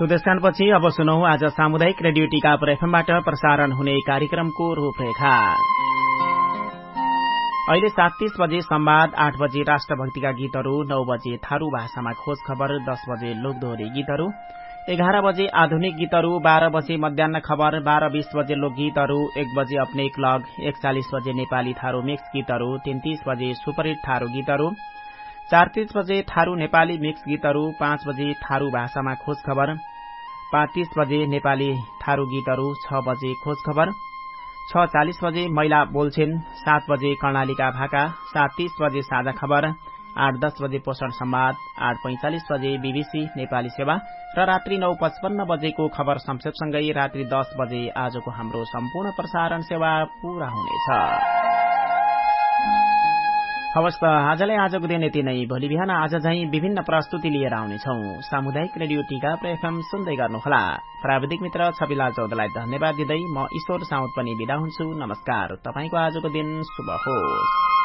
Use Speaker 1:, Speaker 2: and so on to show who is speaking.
Speaker 1: सुदेशकानपछि अब सुनौ आज सामुदायिक रेडियो टिकापुर एफएमबाट प्रसारण हुने कार्यक्रमको रूपरेखा। अहिले 7:30 बजे संवाद, 8 बजे राष्ट्रभक्तिका गीतहरू, 9 बजे थारू भाषामा खोज खबर, 10 बजे लोकदोहोरी गीतहरू, 11 बजे आधुनिक गीतहरू, 12 बजे मध्याह्न खबर, 12:20 बजे लोकगीतहरू, 1 बजे अपने क्लग, 41 बजे नेपाली थारू मिक्स गीतहरू, 33 बजे सुपरहिट थारू गीतहरू, 4:30 बजे थारू नेपाली मिक्स गीतहरू, 5 बजे थारू भाषामा खोज खबर, 5:30 बजे नेपाली थारू गीतहरू, 6 बजे खोज खबर, 6:40 बजे महिला बोल्छिन्, 7 बजे कर्णालीका भाका, 7:30 बजे साझा खबर, 8:10 बजे पोषण संवाद, 8:45 बजे बीबीसी नेपाली सेवा र रात्रि 9:55 बजेको खबर संक्षेपसँगै रात्रि 10 बजे आजको हाम्रो सम्पूर्ण प्रसारण सेवा पूरा हुनेछ। हवस् त आजलाई आजको दिन यति नै। भोलि बिहान आज झैं विभिन्न प्रस्तुति लिएर आउनेछौ। सामुदायिक रेडियो टिकापुर एफएम सुन्दै गर्नुहोला। प्राविधिक मित्र छविलाल चौधलाई धन्यवाद दिँदै म ईश्वर साउद पनि बिदा हुन्छु। नमस्कार। तपाईको आजको दिन शुभ होस्।